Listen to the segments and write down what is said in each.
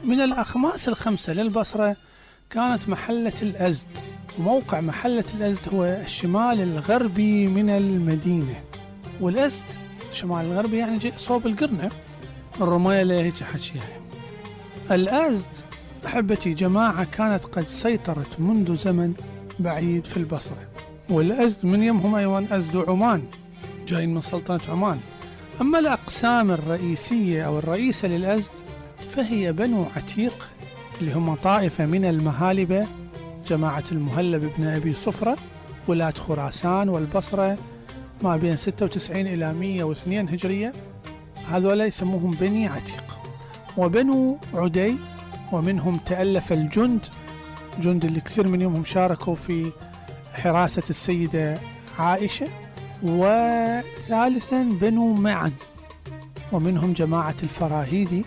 من الأخماس الخمسة للبصرة كانت محلة الأزد. وموقع محلة الأزد هو الشمال الغربي من المدينة. والأزد الشمال الغربي يعني صوب القرنة الرميلة هيك حكيها. الأزد أحبتي جماعة كانت قد سيطرت منذ زمن بعيد في البصرة. والأزد من يمهم أيضا أزد عمان جايين من سلطنة عمان. أما الأقسام الرئيسية أو الرئيسة للأزد فهي بنو عتيق اللي هم طائفة من المهالبة، جماعة المهلب بن أبي صفرة، ولاة خراسان والبصرة ما بين 96 إلى 102 هجرية. هذول يسموهم بني عتيق. وبنو عدي، ومنهم تألف الجند اللي كثير من يومهم شاركوا في حراسة السيدة عائشة. وثالثا بنو معن، ومنهم جماعة الفراهيدي.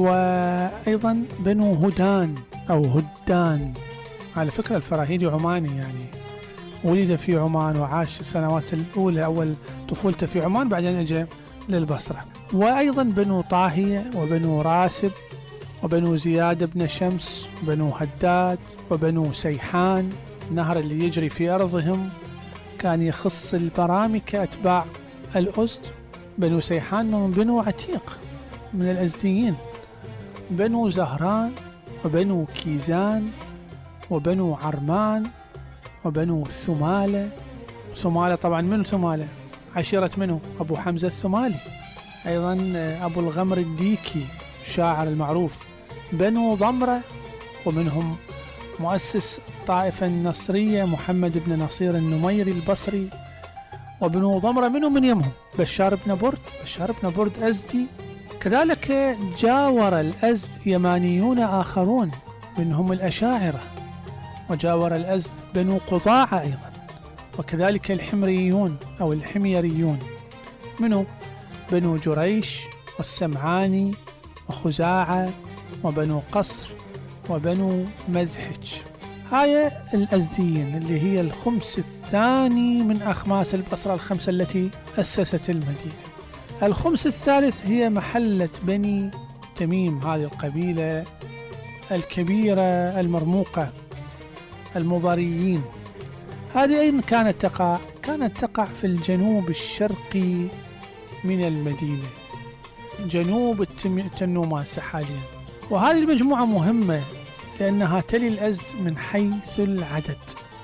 وأيضا بنو هدان أو هدان. على فكرة الفراهيدي عماني، يعني ولد في عمان وعاش السنوات الأولى أول طفولته في عمان، بعدين أجى للبصرة. وأيضا بنو طاهية وبنو راسب وبنو زياد بن شمس وبنو هداد وبنو سيحان. النهر اللي يجري في أرضهم كان يخص البرامكة أتباع الأزد. بنو سيحان من بنو عتيق من الأزديين. بنو زهران وبنو كيزان وبنو عرمان وبنو ثمالة. ثمالة طبعا من ثمالة؟ عشيرة منه أبو حمزة الثمالي، أيضا أبو الغمر الديكي الشاعر المعروف. بنو ضمرة، ومنهم مؤسس الطائفة النصرية محمد بن نصير النميري البصري. وبنو ضمرة منهم من يمهم بشار بن برد. بشار بن برد أزدي. كذلك جاور الأزد يمانيون آخرون منهم الأشاعرة. وجاور الأزد بنو قضاعة أيضا، وكذلك الحمريون أو الحميريون منهم بنو جريش والسمعاني وخزاعة وبنو قصر وبنو مذحج. هاي الأزديين اللي هي الخمس الثاني من أخماس البصرة الخمسة التي أسست المدينة. الخمس الثالث هي محلة بني تميم، هذه القبيلة الكبيرة المرموقة المضريين. هذه أين كانت تقع؟ كانت تقع في الجنوب الشرقي من المدينة، جنوب التنوماسة حاليا. وهذه المجموعة مهمة لأنها تلي الأزد من حيث العدد،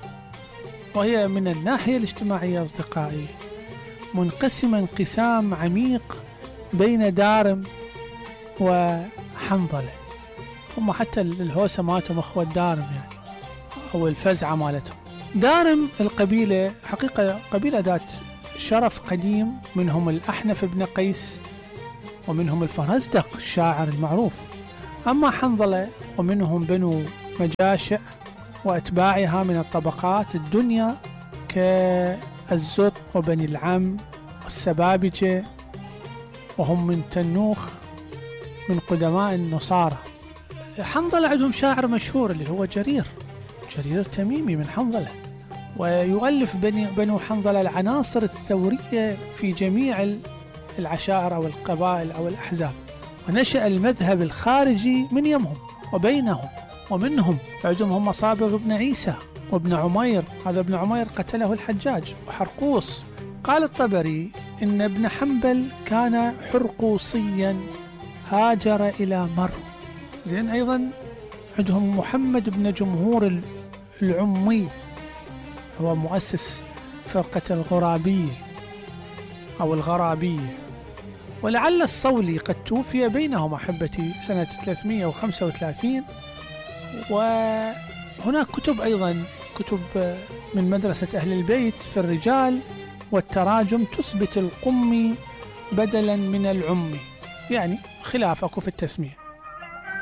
وهي من الناحية الاجتماعية أصدقائي منقسمة انقسام عميق بين دارم وحنظلة. هم حتى الهوسة مالتهم أخوة دارم يعني، أو الفزعة مالتهم. دارم القبيلة حقيقة قبيلة ذات شرف قديم، منهم الأحنف بن قيس ومنهم الفرزدق الشاعر المعروف. أما حنظلة ومنهم بنو مجاشع وأتباعها من الطبقات الدنيا كالزط وبني العم والسبابجة، وهم من تنوخ من قدماء النصارى. حنظلة عندهم شاعر مشهور اللي هو جرير التميمي من حنظلة، ويؤلف بنو حنظلة العناصر الثورية في جميع العشائر أو القبائل أو الأحزاب. ونشأ المذهب الخارجي من يمهم وبينهم، ومنهم عندهم هم صابغ بن عيسى وابن عمير. هذا ابن عمير قتله الحجاج وحرقوس. قال الطبري إن ابن حنبل كان حرقوصيا هاجر إلى مرو. زين أيضا عندهم محمد بن جمهور العمي، هو مؤسس فرقة الغرابية أو الغرابية. ولعل الصولي قد توفي بينهم أحبتي سنة 335. وهناك كتب أيضا، كتب من مدرسة أهل البيت في الرجال والتراجم تثبت القمي بدلا من العمي، يعني خلاف أكو في التسمية.